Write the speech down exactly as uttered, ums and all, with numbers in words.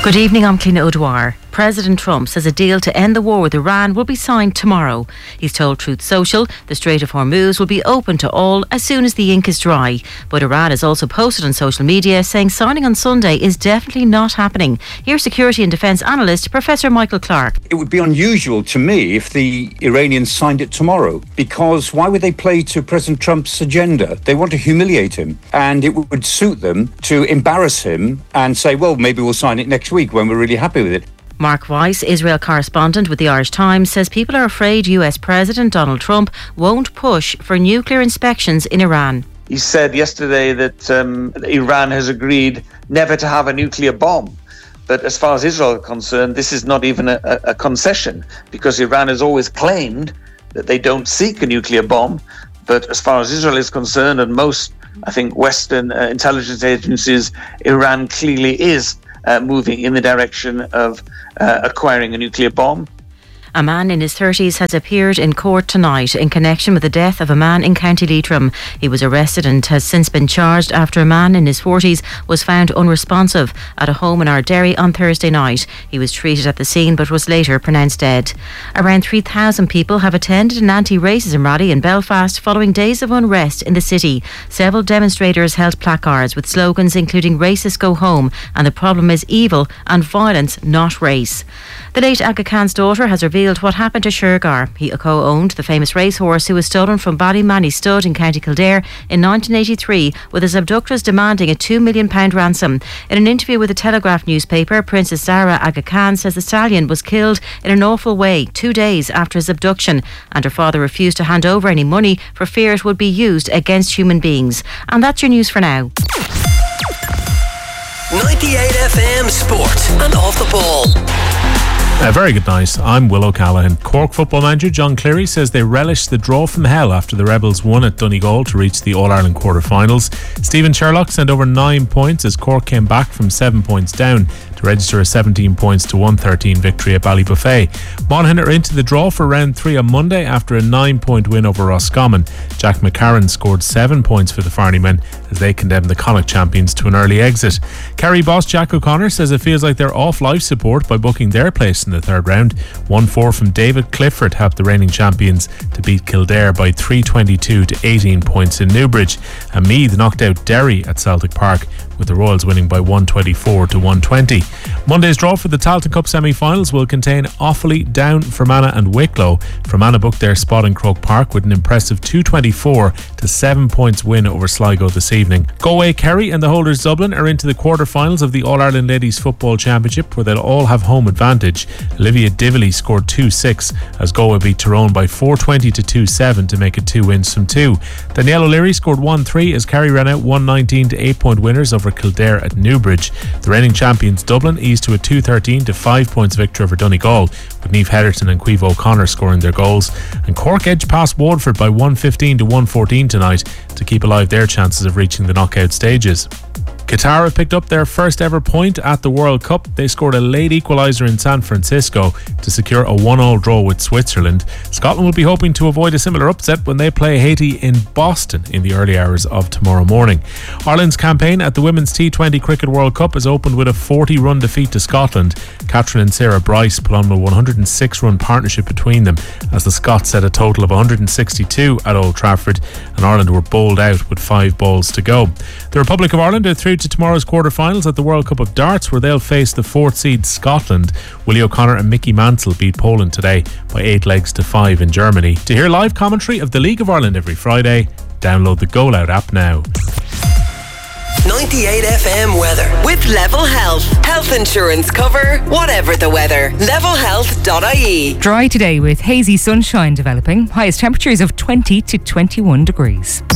Good evening, I'm Cliona O'Dwyer. President Trump says a deal to end the war with Iran will be signed tomorrow. He's told Truth Social the Strait of Hormuz will be open to all as soon as the ink is dry. But Iran has also posted on social media saying signing on Sunday is definitely not happening. Here's security and defence analyst Professor Michael Clark. It would be unusual to me if the Iranians signed it tomorrow, because why would they play to President Trump's agenda? They want to humiliate him, and it would suit them to embarrass him and say, well, maybe we'll sign it next week when we're really happy with it. Mark Weiss, Israel correspondent with the Irish Times, says people are afraid U S President Donald Trump won't push for nuclear inspections in Iran. He said yesterday that um, Iran has agreed never to have a nuclear bomb. But as far as Israel is concerned, this is not even a, a concession, because Iran has always claimed that they don't seek a nuclear bomb. But as far as Israel is concerned, and most, I think, Western uh, intelligence agencies, Iran clearly is uh, moving in the direction of uh, acquiring a nuclear bomb. A man in his thirties has appeared in court tonight in connection with the death of a man in County Leitrim. He was arrested and has since been charged after a man in his forties was found unresponsive at a home in Ardderry on Thursday night. He was treated at the scene but was later pronounced dead. Around three thousand people have attended an anti-racism rally in Belfast following days of unrest in the city. Several demonstrators held placards with slogans including "Racists go home" and "The problem is evil" and "Violence, not race." The late Aga Khan's daughter has revealed what happened to Shergar. He co-owned the famous racehorse who was stolen from Ballymanny Stud in County Kildare in nineteen eighty-three, with his abductors demanding a two million pounds ransom. In an interview with the Telegraph newspaper, Princess Zara Aga Khan says the stallion was killed in an awful way two days after his abduction, and her father refused to hand over any money for fear it would be used against human beings. And that's your news for now. ninety-eight F M Sport and Off the Ball. A very good night. I'm Will O'Callaghan. Cork football manager John Cleary says they relished the draw from hell after the Rebels won at Donegal to reach the All-Ireland quarter-finals. Stephen Sherlock sent over nine points as Cork came back from seven points down to register a seventeen points to one thirteen victory at Ballybuffet. Monaghan are into the draw for round three on Monday after a nine-point win over Roscommon. Jack McCarron scored seven points for the Farney men as they condemned the Connacht champions to an early exit. Kerry boss Jack O'Connor says it feels like they're off life support by booking their place in the third round. one four from David Clifford helped the reigning champions to beat Kildare by three twenty-two to eighteen points in Newbridge, and Meath knocked out Derry at Celtic Park, with the Royals winning by one twenty-four to one twenty. Monday's draw for the Tailteann Cup semi-finals will contain Offaly, Down, Fermanagh and Wicklow. Fermanagh booked their spot in Croke Park with an impressive two twenty-four to seven points win over Sligo this evening. Galway, Kerry and the holders Dublin are into the quarter-finals of the All-Ireland Ladies Football Championship, where they'll all have home advantage. Olivia Dively scored two six as Galway beat Tyrone by four twenty to two seven to make it two wins from two. Danielle O'Leary scored one three as Kerry ran out one nineteen to eight point winners over Kildare at Newbridge. The reigning champions Dublin eased to a two thirteen to five points victory over Donegal, with Niamh Heatherton and Caoimhe O'Connor scoring their goals. And Cork edged past Waterford by one fifteen to one fourteen tonight to keep alive their chances of reaching the knockout stages. Qatar have picked up their first ever point at the World Cup. They scored a late equaliser in San Francisco to secure a one all draw with Switzerland. Scotland will be hoping to avoid a similar upset when they play Haiti in Boston in the early hours of tomorrow morning. Ireland's campaign at the Women's T twenty Cricket World Cup has opened with a forty run defeat to Scotland. Catherine and Sarah Bryce put on a one hundred six run partnership between them as the Scots set a total of one hundred sixty-two at Old Trafford, and Ireland were bowled out with five balls to go. The Republic of Ireland are through to tomorrow's quarter-finals at the World Cup of Darts, where they'll face the fourth seed Scotland. Willie O'Connor and Mickey Mansell beat Poland today by eight legs to five in Germany. To hear live commentary of the League of Ireland every Friday, download the Goal Out app now. ninety-eight F M weather with Level Health. Health insurance cover, whatever the weather. level health dot I E. Dry today with hazy sunshine developing. Highest temperatures of twenty to twenty-one degrees.